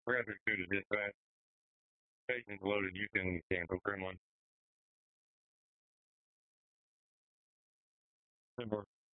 Rapid 2 to dispatch. Station's loaded. You can cancel Kremlin. 10